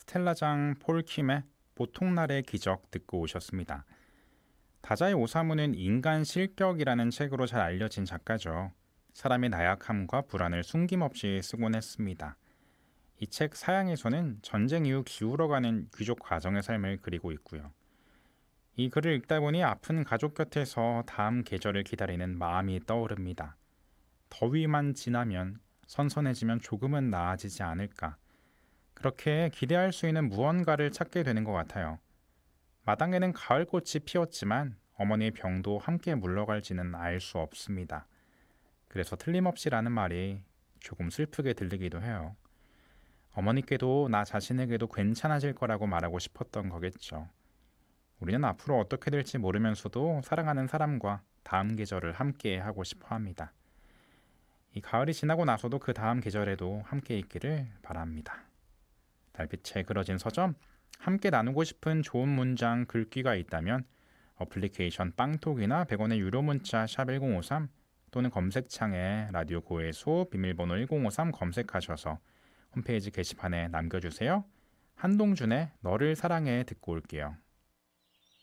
스텔라장 폴킴의 보통날의 기적 듣고 오셨습니다. 다자이 오사무는 인간 실격이라는 책으로 잘 알려진 작가죠. 사람의 나약함과 불안을 숨김없이 쓰곤 했습니다. 이 책 사양에서는 전쟁 이후 기울어가는 귀족 가정의 삶을 그리고 있고요. 이 글을 읽다 보니 아픈 가족 곁에서 다음 계절을 기다리는 마음이 떠오릅니다. 더위만 지나면 선선해지면 조금은 나아지지 않을까. 그렇게 기대할 수 있는 무언가를 찾게 되는 것 같아요. 마당에는 가을꽃이 피었지만 어머니의 병도 함께 물러갈지는 알 수 없습니다. 그래서 틀림없이라는 말이 조금 슬프게 들리기도 해요. 어머니께도 나 자신에게도 괜찮아질 거라고 말하고 싶었던 거겠죠. 우리는 앞으로 어떻게 될지 모르면서도 사랑하는 사람과 다음 계절을 함께 하고 싶어 합니다. 이 가을이 지나고 나서도 그 다음 계절에도 함께 있기를 바랍니다. 달빛에 그려진 서점, 함께 나누고 싶은 좋은 문장 글귀가 있다면 어플리케이션 빵톡이나 100원의 유료 문자 샵 1053 또는 검색창에 라디오 고해소 비밀번호 1053 검색하셔서 홈페이지 게시판에 남겨주세요. 한동준의 너를 사랑해 듣고 올게요.